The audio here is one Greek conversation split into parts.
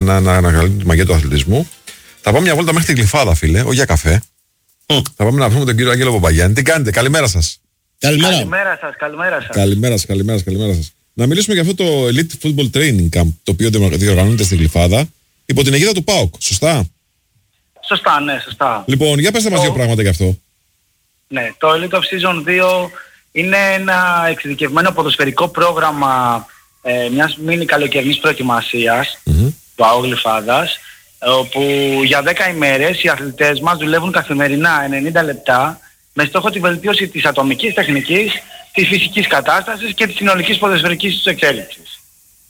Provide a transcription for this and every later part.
να ανακαλύπτουν τη μαγεία του αθλητισμού. Θα πάμε μια βόλτα μέχρι την Γλυφάδα, φίλε, όχι για καφέ. Θα πάμε να πούμε τον κύριο Άγγελο Παπαγιάννη. Τι κάνετε, καλημέρα σας. Καλημέρα σας. Καλημέρα σας. Να μιλήσουμε για αυτό το Elite Football Training Camp, το οποίο διοργανώνεται στην Γλυφάδα, υπό την αιγίδα του ΠΑΟΚ, σωστά? Σωστά, ναι, σωστά. Λοιπόν, για πέστε μας δύο πράγματα γι' αυτό. Ναι, το Elite of Season 2 είναι ένα εξειδικευμένο ποδοσφαιρικό πρόγραμμα μιας μίνι καλοκαιρινής προετοιμασίας του ΑΟ Γλυφάδας, όπου για 10 ημέρες οι αθλητές μας δουλεύουν καθημερινά 90 λεπτά με στόχο τη βελτίωση της ατομικής τεχνικής, της φυσικής κατάστασης και της συνολικής ποδοσφαιρικής τους εξέλιξης.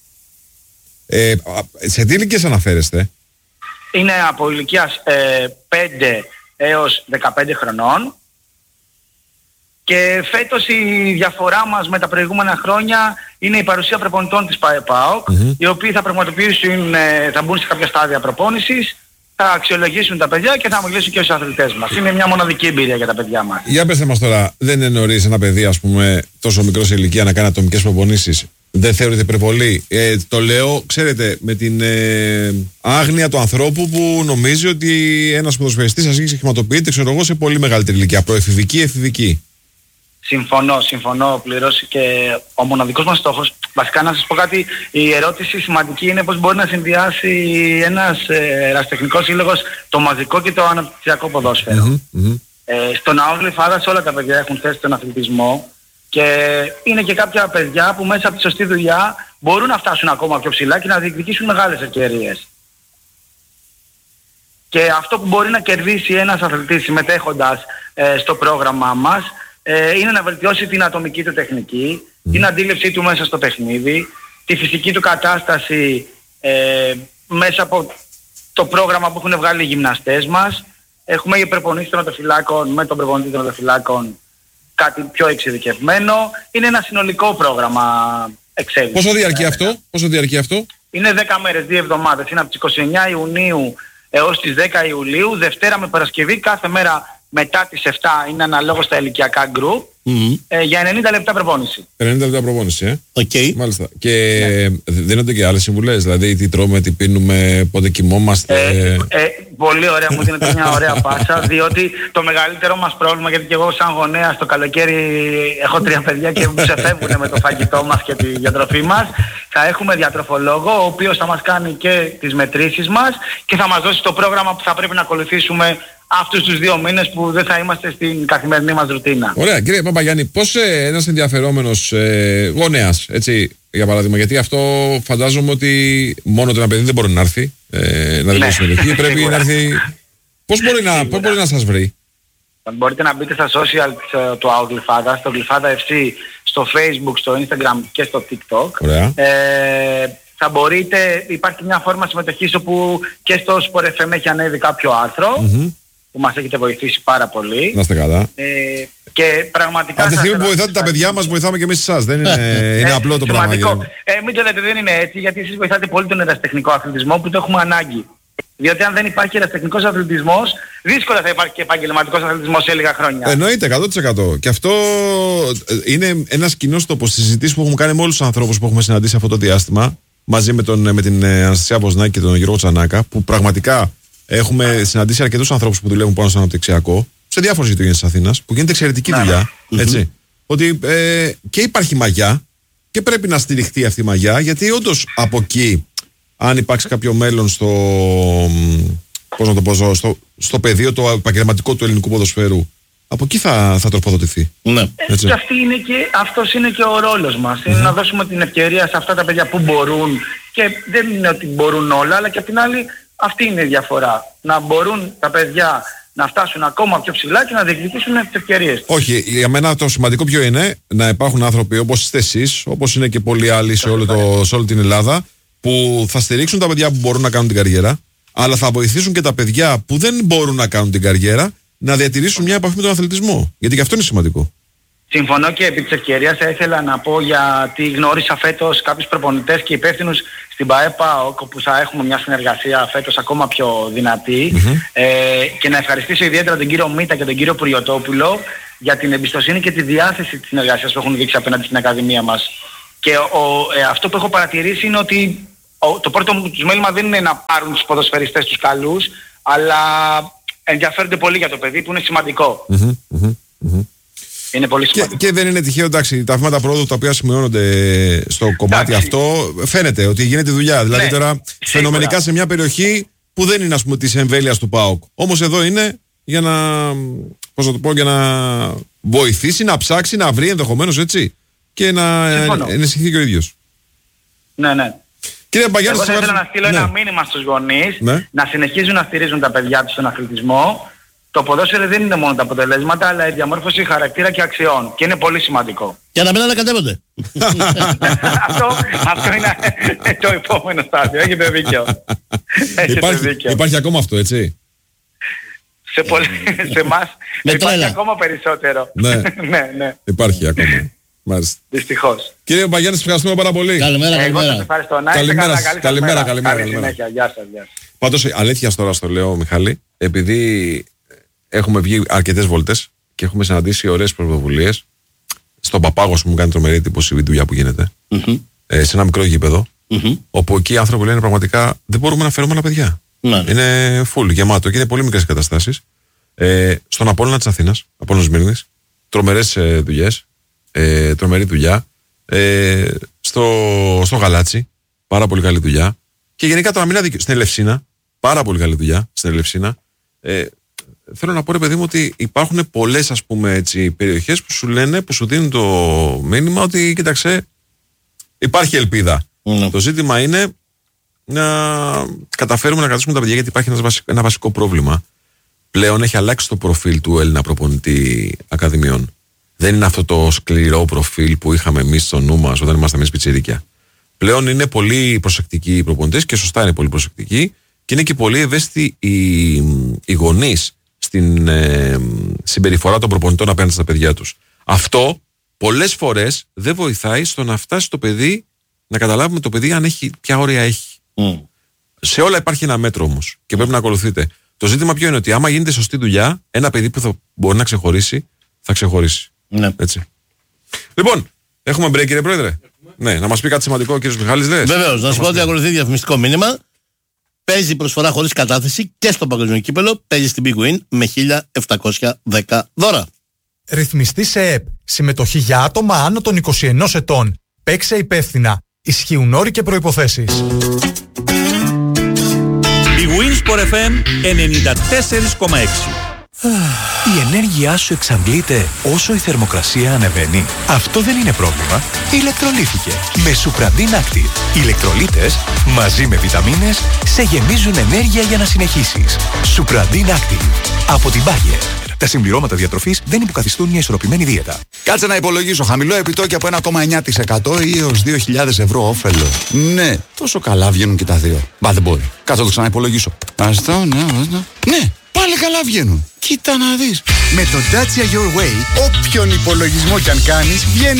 Σε τι ηλικίες αναφέρεστε? Είναι από ηλικίας 5 έως 15 χρονών και φέτος η διαφορά μας με τα προηγούμενα χρόνια είναι η παρουσία προπονητών της ΠΑΕΠΑΟΚ, οι οποίοι θα πραγματοποιήσουν, θα μπουν σε κάποια στάδια προπόνησης, θα αξιολογήσουν τα παιδιά και θα μιλήσουν και στους αθλητές μας. Είναι μια μοναδική εμπειρία για τα παιδιά μας. Για πέστε μας τώρα, δεν είναι νωρίς ένα παιδί, ας πούμε, τόσο μικρό σε ηλικία να κάνει ατομικές προπονήσεις? Δεν θεωρείται υπερβολή? Το λέω, ξέρετε, με την άγνοια του ανθρώπου που νομίζει ότι ένας ποδοσφαιριστής ας σχηματοποιείται, ξέρω εγώ, σε πολύ μεγαλύτερη ηλικία, προεφηβική, εφηβική. Συμφωνώ πλήρως και ο μοναδικός μας στόχος, βασικά να σας πω κάτι, η ερώτηση σημαντική είναι πώς μπορεί να συνδυάσει ένας ερασιτεχνικός σύλλογος το μαζικό και το αναπτυξιακό ποδόσφαιρο. Στον ΑΟ Γλυφάδας όλα τα παιδιά έχουν θέση στον αθλητισμό και είναι και κάποια παιδιά που μέσα από τη σωστή δουλειά μπορούν να φτάσουν ακόμα πιο ψηλά και να διεκδικήσουν μεγάλες ευκαιρίες. Και αυτό που μπορεί να κερδίσει ένας αθλητής συμμετέχοντας στο πρόγραμμά μας είναι να βελτιώσει την ατομική του τεχνική, την αντίληψή του μέσα στο παιχνίδι, τη φυσική του κατάσταση μέσα από το πρόγραμμα που έχουν βγάλει οι γυμναστές μας. Έχουμε προπονήσεις των οτοφυλάκων με τον προπονητή των οτοφυλάκων, κάτι πιο εξειδικευμένο. Είναι ένα συνολικό πρόγραμμα εξέλιξης. Πόσο διαρκεί αυτό? Είναι 10 μέρες, 2 εβδομάδες. Είναι από τις 29 Ιουνίου έως τις 10 Ιουλίου, Δευτέρα με Παρασκευή, κάθε μέρα μετά τις 7 είναι αναλόγως στα ηλικιακά γκρουπ, για 90 λεπτά προπόνηση. 90 λεπτά προπόνηση, Okay. Μάλιστα. Και δίνονται και άλλες συμβουλές, δηλαδή τι τρώμε, τι πίνουμε, πότε κοιμόμαστε? Πολύ ωραία, μου δίνετε μια ωραία πάσα, διότι το μεγαλύτερο μας πρόβλημα, γιατί και εγώ σαν γονέας το καλοκαίρι έχω 3 παιδιά και μου ξεφεύγουν με το φαγητό μας και τη διατροφή μας, θα έχουμε διατροφολόγο, ο οποίος θα μας κάνει και τις μετρήσεις μας και θα μας δώσει το πρόγραμμα που θα πρέπει να ακολουθήσουμε αυτούς τους 2 μήνες που δεν θα είμαστε στην καθημερινή μας ρουτίνα. Ωραία, κύριε Παπαγιάννη, πώς ένας ενδιαφερόμενος γονέας, έτσι, για παράδειγμα, γιατί αυτό φαντάζομαι ότι μόνο το ένα παιδί δεν μπορεί να έρθει να δηλώσει συμμετοχή, πρέπει να έρθει. Πώς μπορεί να σας βρει? Μπορείτε να μπείτε στα social του ΑΟ Γλυφάδα, στο Γλυφάδα FC, στο Facebook, στο Instagram και στο TikTok. Ωραία. Θα μπορείτε, υπάρχει μια φόρμα συμμετοχής όπου και στο Sport FM έχει ανέβει κάποιο άρθρο που μας έχετε βοηθήσει πάρα πολύ. Να είστε καλά. Και πραγματικά... Από τη στιγμή που βοηθάτε τα παιδιά μας, βοηθάμε και εμείς εσάς. Δεν είναι απλό το πράγμα. Μην το λέτε, δεν είναι έτσι, γιατί εσείς βοηθάτε πολύ τον ερασιτεχνικό αθλητισμό που το έχουμε ανάγκη. Διότι αν δεν υπάρχει ερασιτεχνικός αθλητισμός, δύσκολα θα υπάρχει και επαγγελματικός αθλητισμός σε λίγα χρόνια. Εννοείται, 100%. Και αυτό είναι ένας κοινός τόπος στις συζητήσεις που έχουμε κάνει με όλους τους ανθρώπους που έχουμε συναντήσει αυτό το διάστημα, μαζί με την Αναστασία Βοσνάκη και τον Γιώργο Τσανάκα, που πραγματικά έχουμε συναντήσει αρκετούς ανθρώπους που δουλεύουν πάνω στο αναπτυξιακό, σε διάφορες γειτονιές της Αθήνας, που γίνεται εξαιρετική δουλειά. Έτσι. Ότι και υπάρχει μαγιά και πρέπει να στηριχτεί αυτή η μαγιά, γιατί όντως από εκεί, αν υπάρξει κάποιο μέλλον στο πεδίο το επαγγελματικό του ελληνικού ποδοσφαίρου, από εκεί θα τροφοδοτηθεί. Ναι. Και αυτός είναι και ο ρόλος μας. Είναι να δώσουμε την ευκαιρία σε αυτά τα παιδιά που μπορούν, και δεν είναι ότι μπορούν όλα, αλλά και απ' την άλλη αυτή είναι η διαφορά. Να μπορούν τα παιδιά να φτάσουν ακόμα πιο ψηλά και να διεκδικήσουν τις ευκαιρίες. Όχι, για μένα το σημαντικό ποιο είναι? Να υπάρχουν άνθρωποι όπως είστε εσείς, όπως είναι και πολλοί άλλοι σε όλη την Ελλάδα, που θα στηρίξουν τα παιδιά που μπορούν να κάνουν την καριέρα, αλλά θα βοηθήσουν και τα παιδιά που δεν μπορούν να κάνουν την καριέρα να διατηρήσουν μια επαφή με τον αθλητισμό. Γιατί και αυτό είναι σημαντικό. Συμφωνώ, και επί της ευκαιρίας θα ήθελα να πω, γιατί γνώρισα φέτος κάποιους προπονητές και υπεύθυνους στην ΠΑΕΠΑΟΚ, όπου θα έχουμε μια συνεργασία φέτος ακόμα πιο δυνατή, και να ευχαριστήσω ιδιαίτερα τον κύριο Μίτα και τον κύριο Πουριωτόπουλο για την εμπιστοσύνη και τη διάθεση της συνεργασίας που έχουν δείξει απέναντι στην Ακαδημία μας. Και αυτό που έχω παρατηρήσει είναι ότι το πρώτο τους μέλημα δεν είναι να πάρουν τους ποδοσφαιριστές τους καλούς, αλλά ενδιαφέρονται πολύ για το παιδί, που είναι σημαντικό. Είναι πολύ σημαντικό. Και δεν είναι τυχαίο, εντάξει, τα βήματα πρόοδου τα οποία σημειώνονται στο κομμάτι αυτό, φαίνεται ότι γίνεται δουλειά. Δηλαδή τώρα φαινομενικά σε μια περιοχή που δεν είναι, ας πούμε, της εμβέλειας του ΠΑΟΚ. Όμως εδώ είναι για να, πώς να το πω, για να βοηθήσει, να ψάξει, να βρει ενδεχομένως, έτσι, και να ενισχυθεί και ο ίδιος. Ναι. Κύριε Μπαγιάννη, εγώ θα ήθελα να στείλω ένα μήνυμα στους γονείς, να συνεχίζουν να στηρίζουν τα παιδιά τους στον αθλητισμό. Το ποδόσφαιρο δεν είναι μόνο τα αποτελέσματα, αλλά η διαμόρφωση χαρακτήρα και αξιών. Και είναι πολύ σημαντικό. Για να μην ανακατεύονται. Αυτό είναι το επόμενο στάδιο. Έχετε δίκιο. Υπάρχει ακόμα αυτό, έτσι. Σε εμάς υπάρχει ακόμα περισσότερο. Ναι. Υπάρχει ακόμα. Μάλιστα. Δυστυχώς. Κύριε Μπαγιάννη, σας ευχαριστούμε πάρα πολύ. Καλημέρα. Καλημέρα. Γεια σας. Πάντως, αλήθεια τώρα στο λέω, Μιχάλη, επειδή έχουμε βγει αρκετές βόλτες και έχουμε συναντήσει ωραίες πρωτοβουλίες. Στον Παπάγος μου κάνει τρομερή εντύπωση η δουλειά που γίνεται. Σε ένα μικρό γήπεδο. Όπου εκεί οι άνθρωποι λένε πραγματικά δεν μπορούμε να φέρουμε άλλα παιδιά. Είναι full, γεμάτο και είναι πολύ μικρές καταστάσεις. Στον Απόλλωνα της Αθήνας, Απόλλωνας Σμύρνης, τρομερές δουλειές. Τρομερή δουλειά. Στο Γαλάτσι, πάρα πολύ καλή δουλειά. Και γενικά τώρα μην αδικήσω. Στην Ελευσίνα, πάρα πολύ καλή δουλειά. Στην Ελευσίνα. Θέλω να πω, ρε παιδί μου, ότι υπάρχουν πολλές, ας πούμε, έτσι, περιοχές που σου λένε, που σου δίνουν το μήνυμα ότι κοίταξε, υπάρχει ελπίδα. Το ζήτημα είναι να καταφέρουμε να κρατήσουμε τα παιδιά, γιατί υπάρχει ένα βασικό πρόβλημα. Πλέον έχει αλλάξει το προφίλ του Έλληνα προπονητή ακαδημιών. Δεν είναι αυτό το σκληρό προφίλ που είχαμε εμείς στο νου μας όταν ήμασταν εμείς πιτσιρίκια. Πλέον είναι πολύ προσεκτικοί οι προπονητές, και σωστά είναι πολύ προσεκτικοί, και είναι και πολύ ευαίσθητοι οι γονείς στην συμπεριφορά των προπονητών απέναντι στα παιδιά τους. Αυτό πολλές φορές δεν βοηθάει στο να φτάσει το παιδί, να καταλάβουμε το παιδί αν έχει, ποια όρια έχει. Σε όλα υπάρχει ένα μέτρο όμως και πρέπει να ακολουθείτε. Το ζήτημα ποιο είναι, ότι άμα γίνεται σωστή δουλειά, ένα παιδί που θα μπορεί να ξεχωρίσει, θα ξεχωρίσει. Έτσι. Λοιπόν, έχουμε break, κύριε Πρόεδρε. Ναι, να μας πει κάτι σημαντικό ο κύριος Μιχάλης. Βεβαίως, να σου πω ότι ακολουθεί διαφημιστικό μήνυμα. Παίζει προσφορά χωρίς κατάθεση και στο παγκόσμιο κύπελο. Παίζει στην Big Win με 1.710 δώρα. Ρυθμιστή σε ΕΠ. Συμμετοχή για άτομα άνω των 21 ετών. Παίξε υπεύθυνα. Ισχύουν όροι και προϋποθέσεις. Big Win Sport FM 94,6. Η ενέργειά σου εξαντλείται όσο η θερμοκρασία ανεβαίνει. Αυτό δεν είναι πρόβλημα. Ηλεκτρολίθηκε με Supradin Active. Οι ηλεκτρολίτες μαζί με βιταμίνες σε γεμίζουν ενέργεια για να συνεχίσεις. Supradin Active από την Bayer. Τα συμπληρώματα διατροφής δεν υποκαθιστούν μια ισορροπημένη δίαιτα. Κάτσε να υπολογίσω. Χαμηλό επιτόκιο από 1,9% ή έως 2.000 ευρώ όφελος. Ναι, τόσο καλά βγαίνουν και τα δύο. Μπα, δεν μπορεί. Κάτσε να το ξαναυπολογίσω. Ναι, πάλι καλά βγαίνουν. Κοίτα να δεις. Με το Dacia Your Way, όποιον υπολογισμό κι αν κάνεις, βγαίνει